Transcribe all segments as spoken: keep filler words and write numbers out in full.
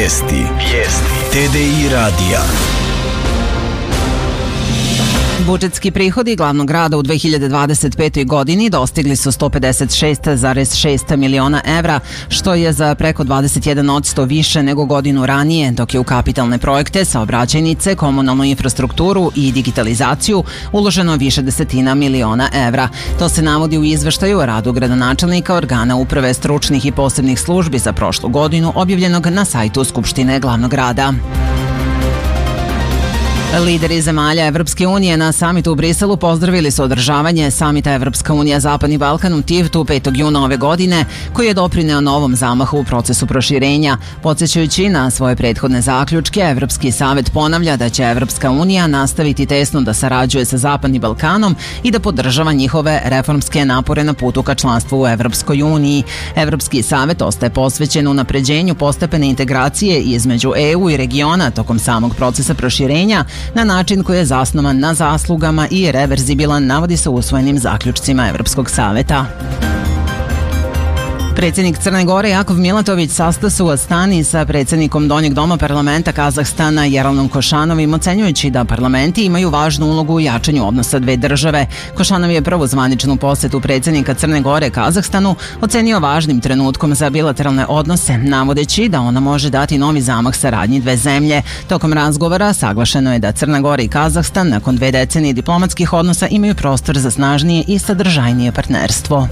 Vijesti. Vijesti. T D I radija. Budžetski prihodi glavnog grada u dve hiljade dvadeset petoj godini dostigli su sto pedeset šest zarez šest miliona evra, što je za preko dvadeset jedan posto više nego godinu ranije, dok je u kapitalne projekte, saobraćajnice, komunalnu infrastrukturu i digitalizaciju uloženo više desetina miliona evra. To se navodi u izveštaju o radu gradonačelnika organa uprave stručnih i posebnih službi za prošlu godinu, objavljenog na sajtu Skupštine glavnog grada. Lideri zemalja Evropske unije na samitu u Briselu pozdravili su održavanje samita Evropska unija Zapadni Balkan u Tivtu petog juna ove godine, koji je doprineo novom zamahu u procesu proširenja. Podsećajući na svoje prethodne zaključke, Evropski savet ponavlja da će Evropska unija nastaviti tesno da sarađuje sa Zapadnim Balkanom i da podržava njihove reformske napore na putu ka članstvu u Evropskoj uniji. Evropski savet ostaje posvećen unapređenju postepene integracije između E U i regiona tokom samog procesa proširenja, na način koji je zasnovan na zaslugama i reverzibilan, navodi se u usvojenim zaključcima Evropskog saveta. Predsjednik Crne Gore Jakov Milatović sastao se u Astani sa predsjednikom Donjeg doma parlamenta Kazahstana Jeranom Košanovim, ocenjujući da parlamenti imaju važnu ulogu u jačanju odnosa dve države. Košanov je prvu zvaničnu posetu predsjednika Crne Gore Kazahstanu ocenio važnim trenutkom za bilateralne odnose, navodeći da ona može dati novi zamah saradnji dve zemlje. Tokom razgovora saglašeno je da Crna Gora i Kazahstan nakon dve decenije diplomatskih odnosa imaju prostor za snažnije i sadržajnije partnerstvo.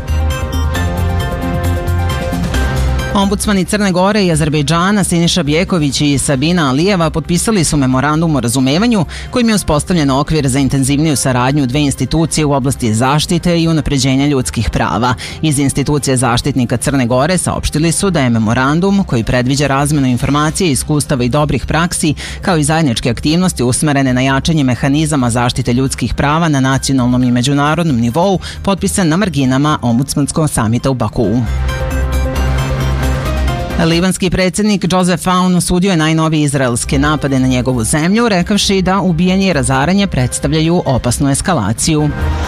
Ombudsmani Crne Gore i Azerbejdžana Siniša Bjeković i Sabina Alijeva potpisali su memorandum o razumevanju kojim je uspostavljen okvir za intenzivniju saradnju dve institucije u oblasti zaštite i unapređenja ljudskih prava. Iz institucije zaštitnika Crne Gore saopštili su da je memorandum, koji predviđa razmenu informacije, iskustava i dobrih praksi, kao i zajedničke aktivnosti usmerene na jačanje mehanizama zaštite ljudskih prava na nacionalnom i međunarodnom nivou, potpisan na marginama Ombudsmanskog samita u Bakuu. Libanski predsjednik Joseph Aoun osudio je najnovije izraelske napade na njegovu zemlju, rekavši da ubijanje i razaranje predstavljaju opasnu eskalaciju.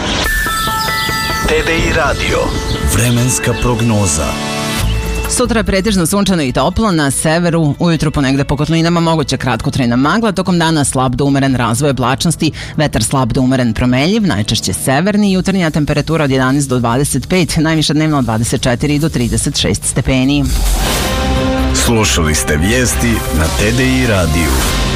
T D I radio. Vremenska prognoza. Sutra je pretežno sunčano i toplo, na severu ujutru ponegde po kotlinama moguća kratkotrajna magla, tokom dana slab do umeren razvoj oblačnosti, vetar slab do umeren promenljiv, najčešće severni, jutarnja temperatura od jedanaest do dvadeset pet, najviša dnevno od dvadeset četiri do trideset šest stepeni. Slušali ste vijesti na T D I radiju.